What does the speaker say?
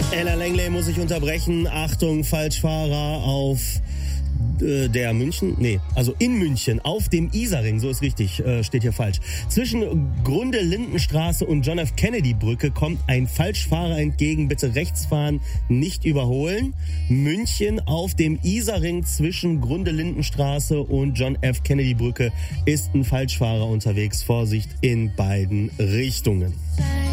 Ella Langley muss sich unterbrechen. Achtung, Falschfahrer auf in München, auf dem Isarring, so ist richtig, steht hier falsch. Zwischen Grunde-Lindenstraße und John F. Kennedy Brücke kommt ein Falschfahrer entgegen, bitte rechts fahren, nicht überholen. München auf dem Isarring zwischen Grunde-Lindenstraße und John F. Kennedy Brücke ist ein Falschfahrer unterwegs, Vorsicht in beiden Richtungen.